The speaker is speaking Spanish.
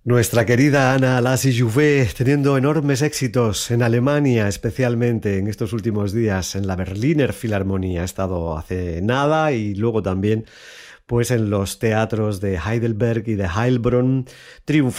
Nuestra querida Anna Lacy-Jouvet teniendo enormes éxitos en Alemania, especialmente en estos últimos días en la Berliner Philharmonie. Ha estado hace nada y luego también pues en los teatros de Heidelberg y de Heilbronn, triunfando